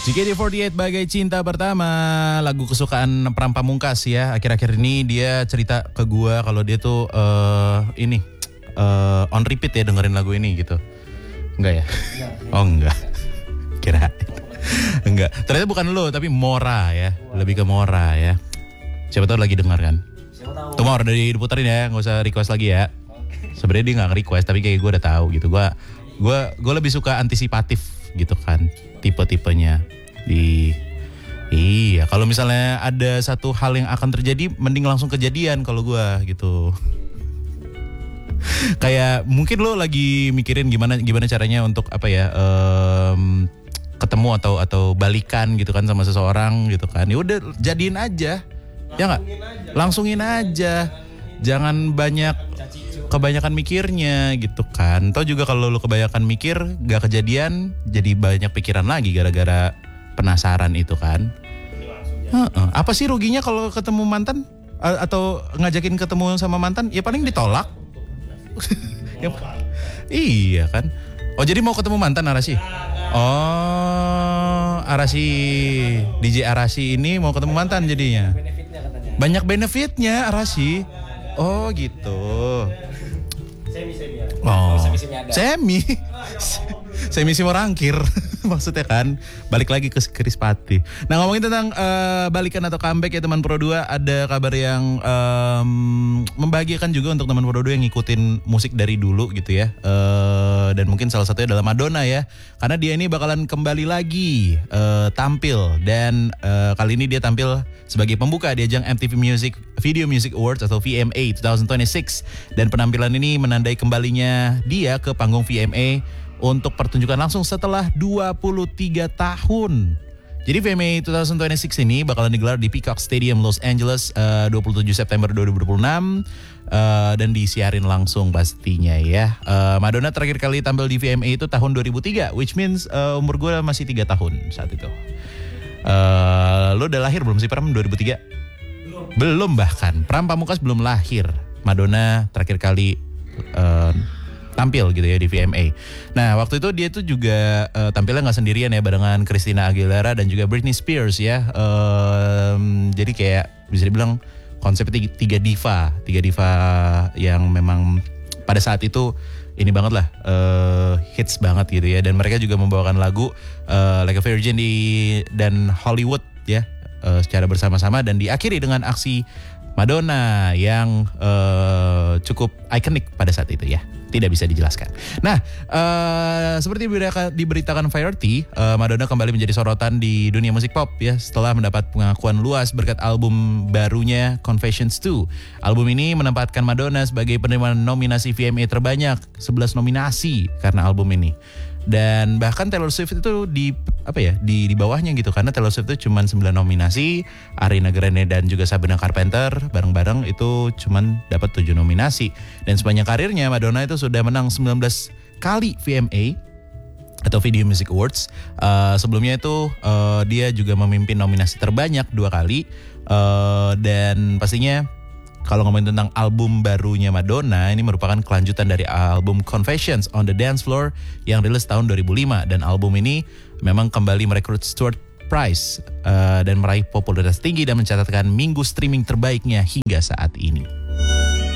JKT48 Bagai Cinta Pertama, lagu kesukaan Pram Pamungkas ya. Akhir-akhir ini dia cerita ke gua kalau dia tuh on repeat ya dengerin lagu ini gitu. Enggak ya? Oh enggak. Kira enggak. Ternyata bukan lo tapi Mora ya. Lebih ke Mora ya. Siapa tahu lagi denger kan? Tuh Mora udah diputerin ya, enggak usah request lagi ya. Sebenarnya dia enggak nge-request tapi kayak gue udah tahu gitu. Gue lebih suka antisipatif gitu kan, tipe-tipenya iya, kalau misalnya ada satu hal yang akan terjadi mending langsung kejadian kalau gue gitu. Kayak mungkin lo lagi mikirin gimana caranya untuk apa ya, ketemu atau balikan gitu kan sama seseorang gitu kan. Ya udah jadiin aja. Ya enggak? Langsungin aja. Jangan kebanyakan mikirnya gitu kan. Atau juga kalau lu kebanyakan mikir gak kejadian, jadi banyak pikiran lagi gara-gara penasaran itu kan. Apa sih ruginya kalau ketemu mantan atau ngajakin ketemu sama mantan? Ya paling ditolak. Iya kan. Oh jadi mau ketemu mantan Arasi? Oh Arasi, DJ Arasi ini mau ketemu mantan jadinya. Banyak benefitnya Arasi. Oh gitu. Oh, semi rangkir maksudnya kan, balik lagi ke Krispati. Nah ngomongin tentang balikan atau comeback ya teman Pro 2, ada kabar yang membahagiakan juga untuk teman Pro 2 yang ngikutin musik dari dulu gitu ya. Dan mungkin salah satunya adalah Madonna ya, karena dia ini bakalan kembali lagi tampil dan kali ini dia tampil sebagai pembuka di ajang MTV Video Music Awards atau VMA 2026, dan penampilan ini menandai kembalinya dia ke panggung VMA untuk pertunjukan langsung setelah 23 tahun. Jadi VMA 2026 ini bakalan digelar di Peacock Stadium Los Angeles 27 September 2026 dan disiarin langsung pastinya ya. Madonna terakhir kali tampil di VMA itu tahun 2003, which means umur gue masih 3 tahun saat itu. Lo udah lahir belum sih Pram 2003? Belum bahkan. Pram Pamungkas belum lahir. Madonna terakhir kali tampil gitu ya di VMA. Nah waktu itu dia tuh juga tampilnya nggak sendirian ya, barengan Christina Aguilera dan juga Britney Spears ya. Jadi kayak bisa dibilang konsepnya tiga diva yang memang pada saat itu ini banget lah, hits banget gitu ya. Dan mereka juga membawakan lagu Like a Virgin dan Hollywood ya, secara bersama-sama, dan diakhiri dengan aksi Madonna yang cukup ikonik pada saat itu ya. Tidak bisa dijelaskan. Nah, seperti diberitakan Variety, Madonna kembali menjadi sorotan di dunia musik pop ya setelah mendapat pengakuan luas berkat album barunya Confessions 2. Album ini menempatkan Madonna sebagai penerima nominasi VMA terbanyak, 11 nominasi karena album ini. Dan bahkan Taylor Swift itu di bawahnya gitu, karena Taylor Swift itu cuma 9 nominasi, Ariana Grande dan juga Sabrina Carpenter bareng-bareng itu cuma dapat 7 nominasi. Dan sepanjang karirnya Madonna itu sudah menang 19 kali VMA atau Video Music Awards. Sebelumnya itu dia juga memimpin nominasi terbanyak 2 kali. Dan pastinya kalau ngomongin tentang album barunya Madonna, ini merupakan kelanjutan dari album Confessions on the Dance Floor yang rilis tahun 2005. Dan album ini memang kembali merekrut Stuart Price dan meraih popularitas tinggi dan mencatatkan minggu streaming terbaiknya hingga saat ini.